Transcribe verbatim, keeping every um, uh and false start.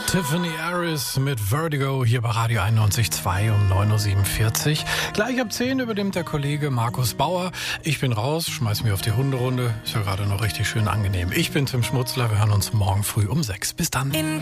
Tiffany Harris mit Vertigo hier bei Radio einundneunzig Komma zwei um neun Uhr siebenundvierzig. Gleich ab zehn übernimmt der Kollege Markus Bauer. Ich bin raus, schmeiß mich auf die Hunderunde. Ist ja gerade noch richtig schön angenehm. Ich bin Tim Schmutzler, wir hören uns morgen früh um sechs. Bis dann.